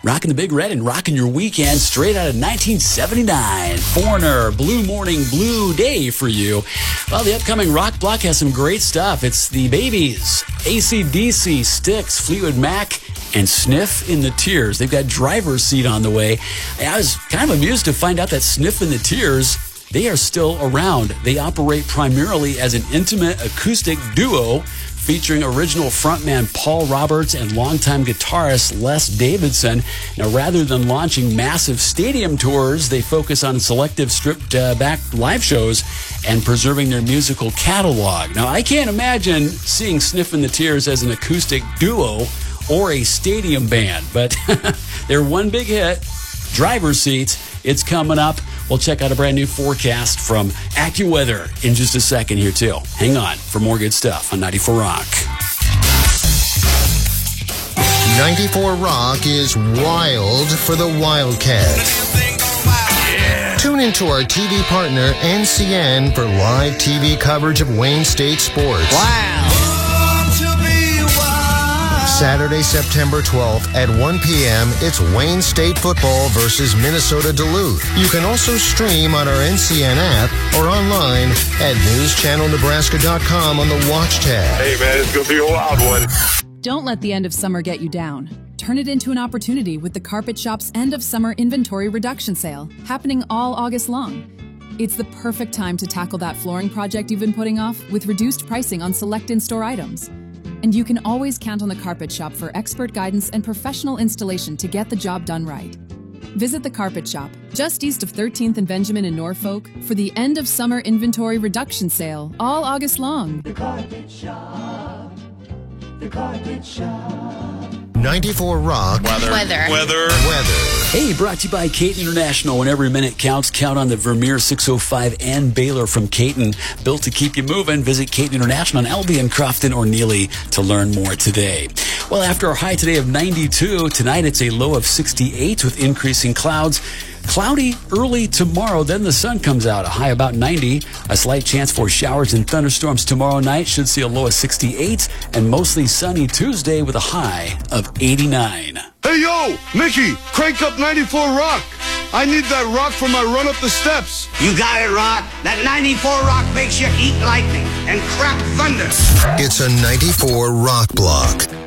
Rocking the Big Red and rocking your weekend straight out of 1979. Foreigner, Blue Morning, Blue Day for you. Well, the upcoming rock block has some great stuff. It's the Babies, AC/DC, Styx, Fleetwood Mac, and Sniff in the Tears. They've got Driver's Seat on the way. I was kind of amused to find out that Sniff in the Tears, they are still around. They operate primarily as an intimate acoustic duo featuring original frontman Paul Roberts and longtime guitarist Les Davidson. Now, rather than launching massive stadium tours, they focus on selective stripped-back live shows and preserving their musical catalog. Now, I can't imagine seeing Sniff in the Tears as an acoustic duo or a stadium band, but they're one big hit, Driver's Seat. It's coming up. We'll check out a brand new forecast from AccuWeather in just a second here, too. Hang on for more good stuff on 94 Rock. 94 Rock is wild for the Wildcats. Tune into our TV partner, NCN, for live TV coverage of Wayne State sports. Wow. Saturday, September 12th at 1 p.m., it's Wayne State football versus Minnesota Duluth. You can also stream on our NCN app or online at newschannelnebraska.com on the Watch tab. Hey, man, it's going to be a wild one. Don't let the end of summer get you down. Turn it into an opportunity with the Carpet Shop's end of summer inventory reduction sale, happening all August long. It's the perfect time to tackle that flooring project you've been putting off with reduced pricing on select in-store items. And you can always count on the Carpet Shop for expert guidance and professional installation to get the job done right. Visit the Carpet Shop, just east of 13th and Benjamin in Norfolk, for the end of summer inventory reduction sale, all August long. The Carpet Shop. The Carpet Shop. 94 Rock. Weather. Hey, brought to you by Caton International. When every minute counts, count on the Vermeer 605 and Baylor from Caton. Built to keep you moving. Visit Caton International in Albion, Crofton, or Neely to learn more today. Well, after our high today of 92, tonight it's a low of 68 with increasing clouds. Cloudy early tomorrow, then the sun comes out, a high about 90. A slight chance for showers and thunderstorms tomorrow night. Should see a low of 68, and mostly sunny Tuesday with a high of 89. Hey, yo, Mickey, crank up 94 Rock. I need that rock for my run up the steps. You got it, Rod. That 94 Rock makes you eat lightning and crap thunder. It's a 94 Rock block.